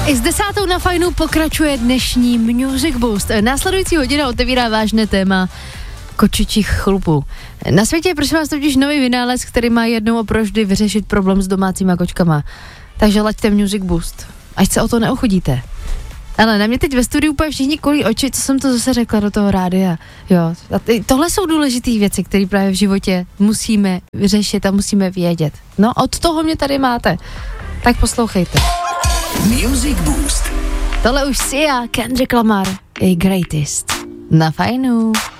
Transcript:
I s 10. na Fajnu pokračuje dnešní Music Boost. Následující hodina otevírá vážné téma kočičích chlupů. Na světě je prosím vás totiž nový vynález, který má jednou a provždy vyřešit problém s domácíma kočkama. Takže laďte Music Boost, ať se o to neochodíte. Ale na mě teď ve studiu úplně všichni kolí oči, co jsem to zase řekla do toho rádia. Jo, a tohle jsou důležité věci, které právě v životě musíme vyřešit a musíme vědět. No, od toho mě tady máte. Tak poslouchejte. Music Boost. Tohle už Sia, Kendrick Lamar, je greatest. Na Fajnu.